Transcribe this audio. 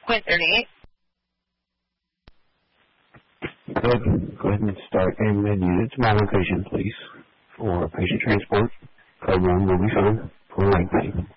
Point 38. Good. Go ahead and start AMED unit to my location, please. For patient transport, code 1 will be found for leg pain.